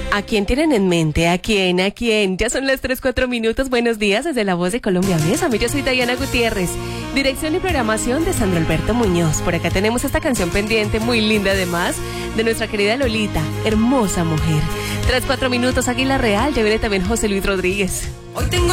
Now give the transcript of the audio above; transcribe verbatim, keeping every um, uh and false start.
¿A quién tienen en mente? ¿A quién? ¿A quién? Ya son las tres, cuatro minutos. Buenos días desde La Voz de Colombia. Bésame, yo soy Diana Gutiérrez. Dirección y programación de Sandro Alberto Muñoz. Por acá tenemos esta canción pendiente, muy linda además, de nuestra querida Lolita. Hermosa mujer. Tres, cuatro minutos, Águila Real. Ya viene también José Luis Rodríguez. Hoy tengo